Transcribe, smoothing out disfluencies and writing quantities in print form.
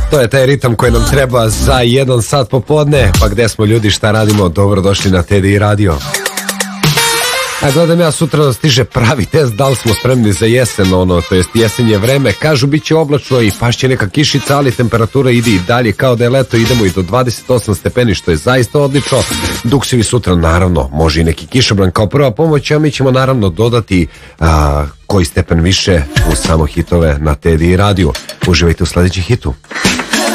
To je taj ritam koji nam treba za 1 sat popodne. Pa gde smo ljudi, šta radimo? Dobrodošli na TDI Radio. A gledam ja, sutra da stiže pravi test da li smo spremni za jesen, to jest jesenje vreme. Kažu bit će oblačno i pašće neka kišica, ali temperatura ide i dalje kao da je leto, idemo i do 28 stepeni, što je zaista odlično. Duksevi sutra, naravno, može i neki kišobran kao prva pomoć, a mi ćemo naravno dodati koji stepen više u samo hitove na TDI Radio. Uživajte u sledećem hitu.